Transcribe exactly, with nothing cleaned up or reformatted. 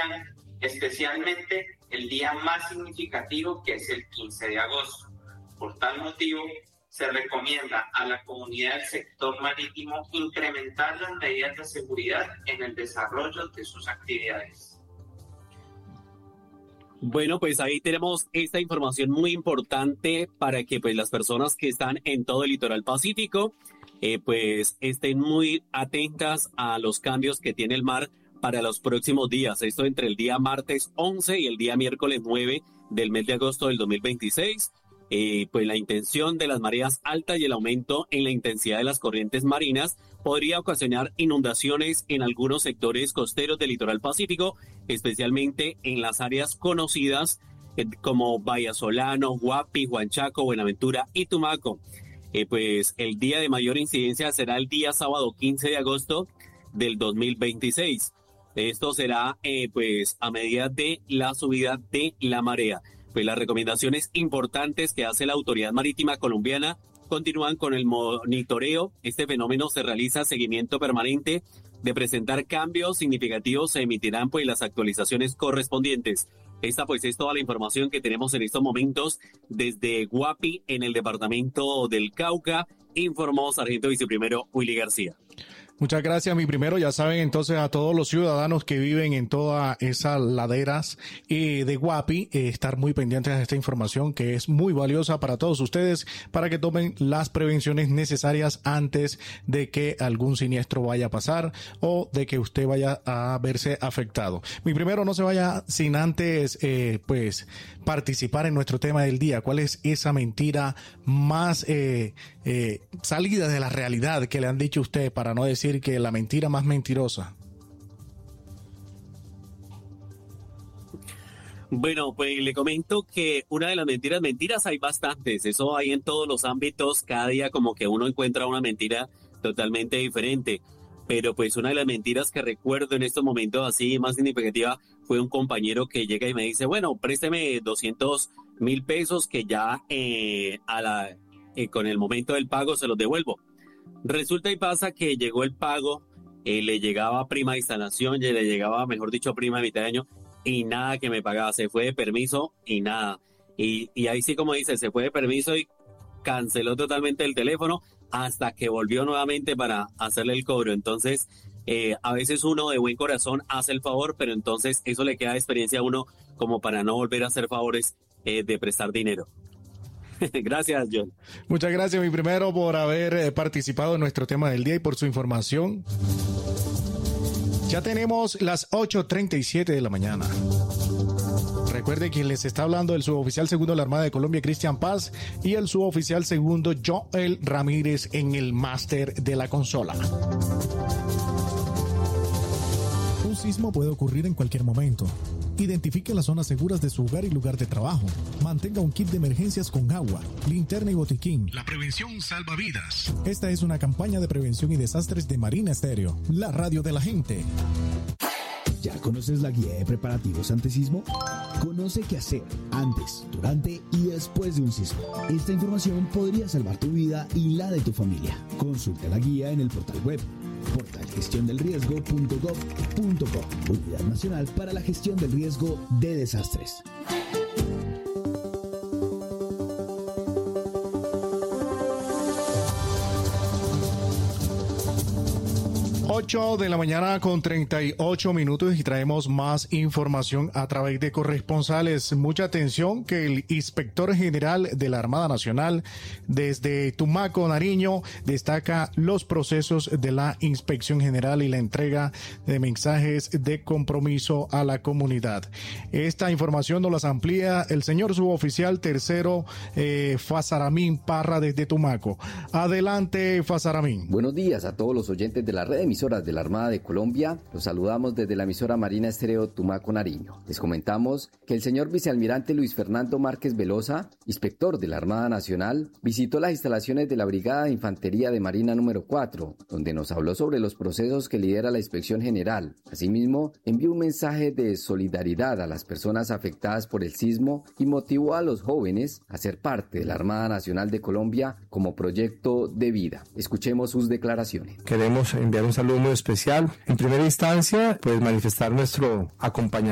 colombiana, especialmente el día más significativo, que es el quince de agosto. Por tal motivo, se recomienda a la comunidad del sector marítimo incrementar las medidas de seguridad en el desarrollo de sus actividades. Bueno, pues ahí tenemos esta información muy importante para que pues las personas que están en todo el litoral pacífico eh, pues estén muy atentas a los cambios que tiene el mar para los próximos días. Esto entre el día martes once y el día miércoles nueve del mes de agosto del dos mil veintiséis. Eh, pues la intención de las mareas altas y el aumento en la intensidad de las corrientes marinas podría ocasionar inundaciones en algunos sectores costeros del litoral pacífico, especialmente en las áreas conocidas eh, como Vallasolano, Guapi, Huanchaco, Buenaventura y Tumaco. Eh, pues el día de mayor incidencia será el día sábado quince de agosto del dos mil veintiséis. Esto será eh, pues a medida de la subida de la marea. Pues las recomendaciones importantes que hace la Autoridad Marítima Colombiana continúan con el monitoreo. Este fenómeno se realiza seguimiento permanente. De presentar cambios significativos se emitirán pues las actualizaciones correspondientes. Esta pues es toda la información que tenemos en estos momentos desde Guapi, en el departamento del Cauca, informó Sargento Viceprimero Willy García. Muchas gracias, mi primero. Ya saben entonces a todos los ciudadanos que viven en todas esas laderas eh, de Guapi, eh, estar muy pendientes de esta información que es muy valiosa para todos ustedes, para que tomen las prevenciones necesarias antes de que algún siniestro vaya a pasar o de que usted vaya a verse afectado. Mi primero, no se vaya sin antes eh, pues participar en nuestro tema del día. ¿Cuál es esa mentira más eh, eh, salida de la realidad que le han dicho a usted, para no decir que la mentira más mentirosa? Bueno, pues le comento que una de las mentiras, mentiras hay bastantes, eso hay en todos los ámbitos, cada día como que uno encuentra una mentira totalmente diferente, pero pues una de las mentiras que recuerdo en estos momentos así más significativa fue un compañero que llega y me dice, bueno, présteme doscientos mil pesos que ya eh, a la, eh, con el momento del pago se los devuelvo. Resulta y pasa que llegó el pago, eh, le llegaba prima de instalación, y le llegaba, mejor dicho, prima de mitad de año, y nada que me pagaba, se fue de permiso y nada. Y, y ahí sí, como dice, se fue de permiso y canceló totalmente el teléfono hasta que volvió nuevamente para hacerle el cobro. Entonces, eh, a veces uno de buen corazón hace el favor, pero entonces eso le queda de experiencia a uno como para no volver a hacer favores eh, de prestar dinero. Gracias, John. Muchas gracias, mi primero, por haber participado en nuestro tema del día y por su información. Ya tenemos las ocho treinta y siete de la mañana. Recuerde quien les está hablando, el suboficial segundo de la Armada de Colombia, Cristian Paz, y el suboficial segundo, Joel Ramírez, en el máster de la consola. Un sismo puede ocurrir en cualquier momento. Identifique las zonas seguras de su hogar y lugar de trabajo. Mantenga un kit de emergencias con agua, linterna y botiquín. La prevención salva vidas. Esta es una campaña de prevención y desastres de Marina Estéreo, la radio de la gente. ¿Ya conoces la guía de preparativos antisismo? Conoce qué hacer antes, durante y después de un sismo. Esta información podría salvar tu vida y la de tu familia. Consulta la guía en el portal web portal gestión del riesgo punto gov punto co, Unidad Nacional para la Gestión del Riesgo de Desastres. ocho de la mañana con treinta y ocho minutos y traemos más información a través de corresponsales. Mucha atención que el inspector general de la Armada Nacional desde Tumaco, Nariño, destaca los procesos de la inspección general y la entrega de mensajes de compromiso a la comunidad. Esta información nos las amplía el señor suboficial tercero eh, Fasaramín Parra desde Tumaco. Adelante, Fasaramín. Buenos días a todos los oyentes de la red emisoras de la Armada de Colombia. Los saludamos desde la emisora Marina Estéreo Tumaco, Nariño. Les comentamos que el señor vicealmirante Luis Fernando Márquez Velosa, inspector de la Armada Nacional, visitó las instalaciones de la Brigada de Infantería de Marina número cuatro, donde nos habló sobre los procesos que lidera la Inspección General. Asimismo, envió un mensaje de solidaridad a las personas afectadas por el sismo y motivó a los jóvenes a ser parte de la Armada Nacional de Colombia como proyecto de vida. Escuchemos sus declaraciones. Queremos enviar un saludo muy especial. En primera instancia, pues manifestar nuestro acompañamiento